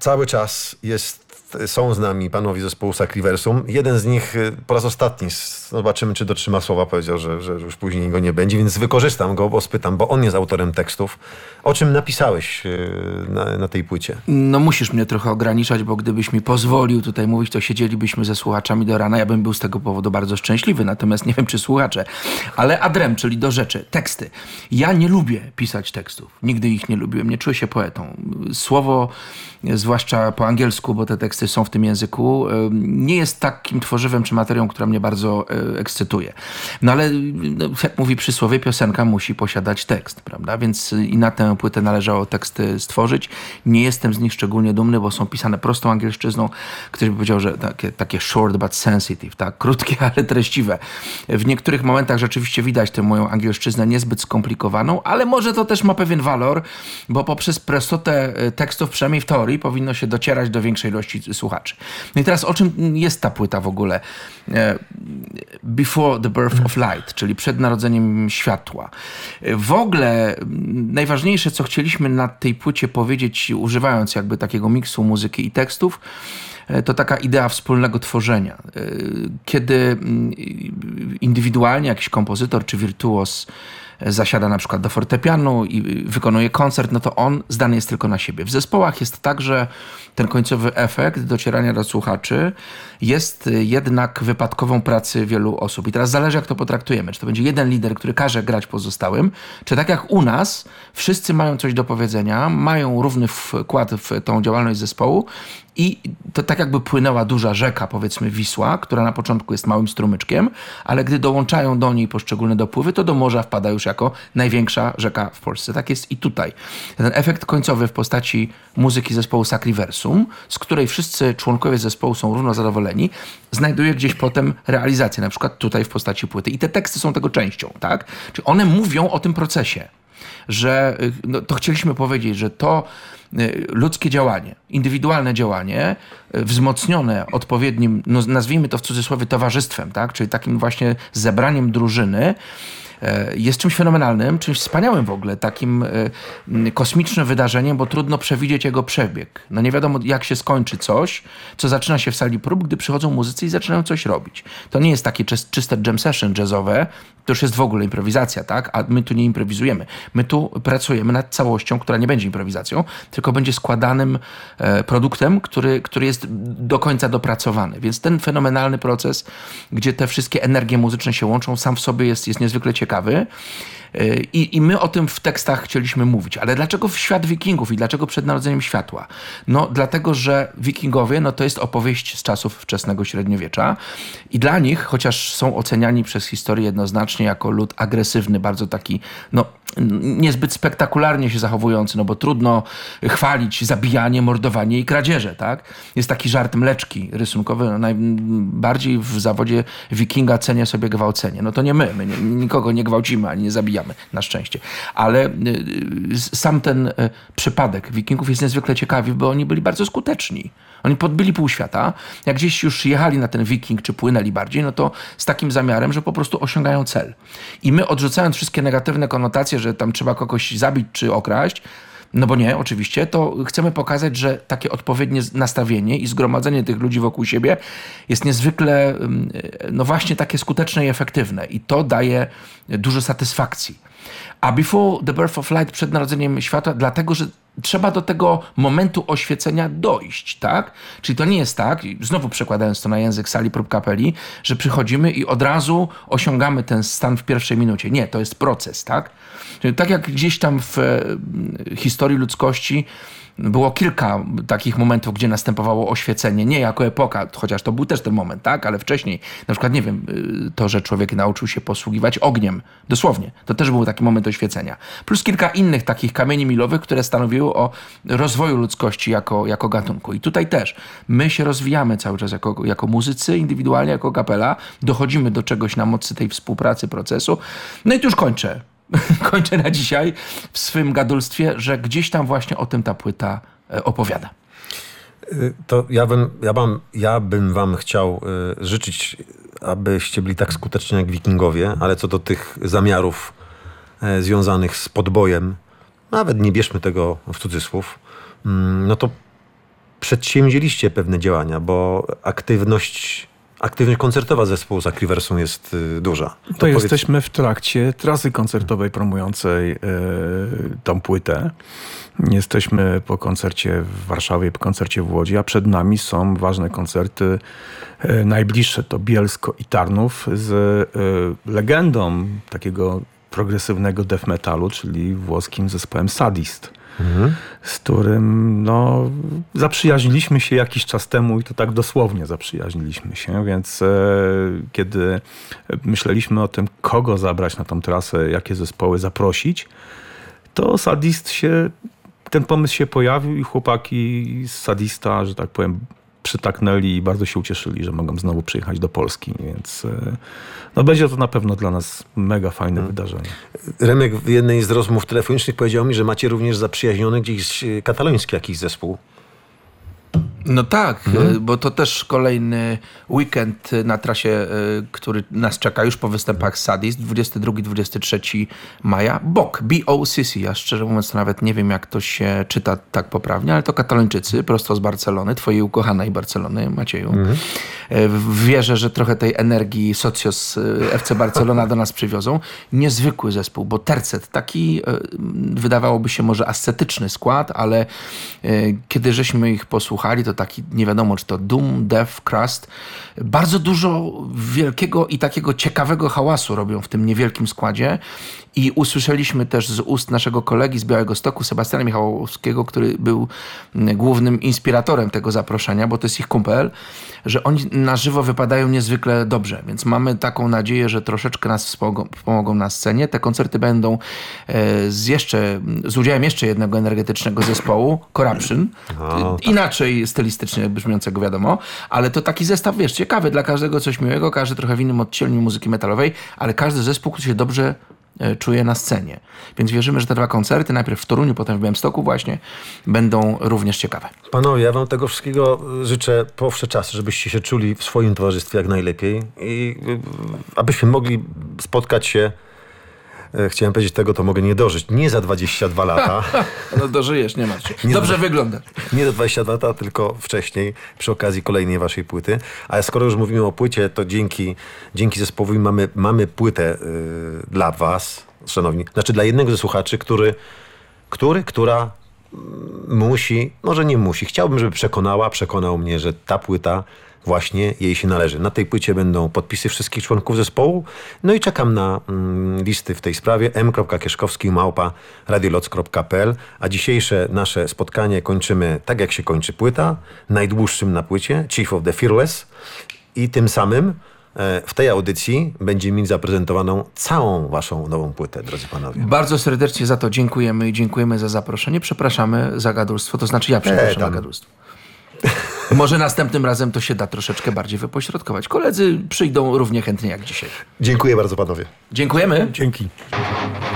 cały czas są z nami panowie zespołu Sacriversum. Jeden z nich po raz ostatni, zobaczymy czy dotrzyma słowa, powiedział, że już później go nie będzie, więc wykorzystam go, bo spytam, bo on jest autorem tekstów. O czym napisałeś na tej płycie? No musisz mnie trochę ograniczać, bo gdybyś mi pozwolił tutaj mówić, to siedzielibyśmy ze słuchaczami do rana. Ja bym był z tego powodu bardzo szczęśliwy, natomiast nie wiem, czy słuchacze. Ale adrem, czyli do rzeczy. Teksty. Ja nie lubię pisać tekstów. Nigdy ich nie lubiłem. Nie czuję się poetą. Słowo, zwłaszcza po angielsku, bo te teksty są w tym języku, nie jest takim tworzywem czy materią, która mnie bardzo ekscytuje. No ale jak mówi przysłowie, piosenka musi posiadać tekst, prawda? Więc i na tę płytę należało teksty stworzyć. Nie jestem z nich szczególnie dumny, bo są pisane prostą angielszczyzną. Ktoś by powiedział, że takie short but sensitive, tak? Krótkie, ale treściwe. W niektórych momentach rzeczywiście widać tę moją angielszczyznę niezbyt skomplikowaną, ale może to też ma pewien walor, bo poprzez prostotę tekstów, przynajmniej w teorii, powinno się docierać do większej ilości słuchaczy. No i teraz o czym jest ta płyta w ogóle? Before the Birth of Light, czyli przed narodzeniem światła. W ogóle najważniejsze, co chcieliśmy na tej płycie powiedzieć, używając jakby takiego miksu muzyki i tekstów, to taka idea wspólnego tworzenia. Kiedy indywidualnie jakiś kompozytor czy wirtuos zasiada na przykład do fortepianu i wykonuje koncert, no to on zdany jest tylko na siebie. W zespołach jest tak, że ten końcowy efekt docierania do słuchaczy jest jednak wypadkową pracy wielu osób. I teraz zależy, jak to potraktujemy. Czy to będzie jeden lider, który każe grać pozostałym, czy tak jak u nas, wszyscy mają coś do powiedzenia, mają równy wkład w tą działalność zespołu i to tak jakby płynęła duża rzeka, powiedzmy Wisła, która na początku jest małym strumyczkiem, ale gdy dołączają do niej poszczególne dopływy, to do morza wpada już jako największa rzeka w Polsce. Tak jest i tutaj. Ten efekt końcowy w postaci muzyki zespołu Sacriversum, z której wszyscy członkowie zespołu są równo zadowoleni, znajduje gdzieś potem realizację, na przykład tutaj w postaci płyty. I te teksty są tego częścią, tak? Czyli one mówią o tym procesie, że to chcieliśmy powiedzieć, że to ludzkie działanie, indywidualne działanie, wzmocnione odpowiednim, no nazwijmy to w cudzysłowie towarzystwem, tak? Czyli takim właśnie zebraniem drużyny, jest czymś fenomenalnym, czymś wspaniałym w ogóle, takim kosmicznym wydarzeniem, bo trudno przewidzieć jego przebieg. No nie wiadomo, jak się skończy coś, co zaczyna się w sali prób, gdy przychodzą muzycy i zaczynają coś robić. To nie jest takie czyste jam session jazzowe, to już jest w ogóle improwizacja, tak? A my tu nie improwizujemy. My tu pracujemy nad całością, która nie będzie improwizacją, tylko będzie składanym produktem, który jest do końca dopracowany. Więc ten fenomenalny proces, gdzie te wszystkie energie muzyczne się łączą, sam w sobie jest niezwykle ciekawy. I my o tym w tekstach chcieliśmy mówić. Ale dlaczego w świat wikingów i dlaczego przed narodzeniem światła? No dlatego, że wikingowie to jest opowieść z czasów wczesnego średniowiecza i dla nich, chociaż są oceniani przez historię jednoznacznie jako lud agresywny, bardzo taki niezbyt spektakularnie się zachowujący, bo trudno chwalić zabijanie, mordowanie i kradzieże, tak? Jest taki żart Mleczki rysunkowy, najbardziej w zawodzie wikinga cenię sobie gwałcenie. No to nie my nikogo nie gwałcimy, ani nie zabijamy, na szczęście. Ale sam ten przypadek wikingów jest niezwykle ciekawy, bo oni byli bardzo skuteczni. Oni podbili pół świata. Jak gdzieś już jechali na ten wiking, czy płynęli bardziej, no to z takim zamiarem, że po prostu osiągają cel. I my, odrzucając wszystkie negatywne konotacje, że tam trzeba kogoś zabić czy okraść, no bo nie, oczywiście, to chcemy pokazać, że takie odpowiednie nastawienie i zgromadzenie tych ludzi wokół siebie jest niezwykle, właśnie takie skuteczne i efektywne. I to daje dużo satysfakcji. A Before the Birth of Light, przed narodzeniem światła, dlatego, że trzeba do tego momentu oświecenia dojść, tak? Czyli to nie jest tak, znowu przekładając to na język sali prób kapeli, że przychodzimy i od razu osiągamy ten stan w pierwszej minucie. Nie, to jest proces, tak? Czyli tak jak gdzieś tam w historii ludzkości było kilka takich momentów, gdzie następowało oświecenie, nie jako epoka, chociaż to był też ten moment, tak, ale wcześniej, na przykład, nie wiem, to, że człowiek nauczył się posługiwać ogniem, dosłownie, to też był taki moment oświecenia. Plus kilka innych takich kamieni milowych, które stanowiły o rozwoju ludzkości jako gatunku. I tutaj też my się rozwijamy cały czas jako muzycy, indywidualnie, jako kapela, dochodzimy do czegoś na mocy tej współpracy, procesu. No i tu już kończę na dzisiaj w swym gadulstwie, że gdzieś tam właśnie o tym ta płyta opowiada. To ja bym wam chciał życzyć, abyście byli tak skuteczni jak wikingowie, ale co do tych zamiarów związanych z podbojem, nawet nie bierzmy tego w cudzysłów, no to przedsięwzięliście pewne działania, bo aktywność koncertowa zespołu Sacriversum jest duża. To jesteśmy w trakcie trasy koncertowej promującej tą płytę. Jesteśmy po koncercie w Warszawie, po koncercie w Łodzi, a przed nami są ważne koncerty. Najbliższe to Bielsko i Tarnów z legendą takiego progresywnego death metalu, czyli włoskim zespołem Sadist. Z którym zaprzyjaźniliśmy się jakiś czas temu i to tak dosłownie zaprzyjaźniliśmy się, więc kiedy myśleliśmy o tym, kogo zabrać na tą trasę, jakie zespoły zaprosić, to ten pomysł się pojawił i chłopaki z Sadista, że tak powiem, przytaknęli i bardzo się ucieszyli, że mogą znowu przyjechać do Polski, więc będzie to na pewno dla nas mega fajne wydarzenie. Remek w jednej z rozmów telefonicznych powiedział mi, że macie również zaprzyjaźniony gdzieś kataloński jakiś zespół. No tak, bo to też kolejny weekend na trasie, który nas czeka już po występach Sadist, 22-23 maja. BOCC. Ja szczerze mówiąc to nawet nie wiem, jak to się czyta tak poprawnie, ale to Katalończycy prosto z Barcelony, twojej ukochanej Barcelony, Macieju. Wierzę, że trochę tej energii Socios FC Barcelona do nas przywiozą. Niezwykły zespół, bo tercet, taki wydawałoby się może ascetyczny skład, ale kiedy żeśmy ich posłuchali, to taki, nie wiadomo, czy to doom, death, crust. Bardzo dużo wielkiego i takiego ciekawego hałasu robią w tym niewielkim składzie. I usłyszeliśmy też z ust naszego kolegi z Białegostoku, Sebastiana Michałowskiego, który był głównym inspiratorem tego zaproszenia, bo to jest ich kumpel, że oni na żywo wypadają niezwykle dobrze. Więc mamy taką nadzieję, że troszeczkę nas pomogą na scenie. Te koncerty będą z udziałem jeszcze jednego energetycznego zespołu, Corruption. Inaczej stylistycznie brzmiącego, wiadomo, ale to taki zestaw, ciekawy, dla każdego coś miłego, każdy trochę w innym odcieniu muzyki metalowej, ale każdy zespół, który się dobrze czuje na scenie. Więc wierzymy, że te dwa koncerty, najpierw w Toruniu, potem w Białymstoku właśnie, będą również ciekawe. Panowie, ja wam tego wszystkiego życzę po wsze czasy, żebyście się czuli w swoim towarzystwie jak najlepiej i abyśmy mogli spotkać się. Chciałem powiedzieć, tego to mogę nie dożyć. Nie za 22 lata. No dożyjesz, nie martw się. Dobrze wygląda. Nie za 22 lata, tylko wcześniej, przy okazji kolejnej waszej płyty. Ale skoro już mówimy o płycie, to dzięki zespołowi mamy płytę dla was, szanowni. Znaczy dla jednego ze słuchaczy, która musi, może nie musi. Chciałbym, żeby przekonał mnie, że ta płyta właśnie jej się należy. Na tej płycie będą podpisy wszystkich członków zespołu. No i czekam na listy w tej sprawie. m.kieszkowski@radioloc.pl. A dzisiejsze nasze spotkanie kończymy tak, jak się kończy płyta. Najdłuższym na płycie, Chief of the Fearless. I tym samym w tej audycji będzie mi zaprezentowaną całą waszą nową płytę, drodzy panowie. Bardzo serdecznie za to dziękujemy i dziękujemy za zaproszenie. Przepraszamy za gadulstwo, to znaczy ja przepraszam za gadulstwo. Może następnym razem to się da troszeczkę bardziej wypośrodkować. Koledzy przyjdą równie chętnie jak dzisiaj. Dziękuję bardzo panowie. Dziękujemy. Dzięki.